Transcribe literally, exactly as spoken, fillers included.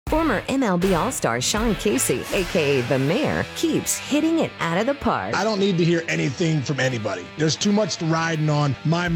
Former M L B All-Star Sean Casey, a k a. The Mayor, keeps hitting it out of the park. I don't need to hear anything from anybody. There's too much riding on my